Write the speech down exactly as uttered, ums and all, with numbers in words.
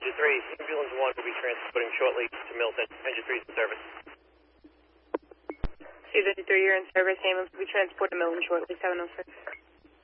Engine three, ambulance one will be transporting shortly to Milton. Engine three is in service. C fifty-three, you're in service. Ambulance will be transported to Milton shortly, seven oh six.